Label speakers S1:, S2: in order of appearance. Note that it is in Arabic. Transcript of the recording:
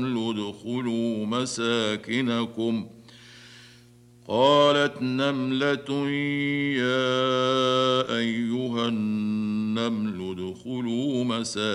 S1: ادخلوا مساكنكم. قالت نملة يا أيها النمل ادخلوا مساكنكم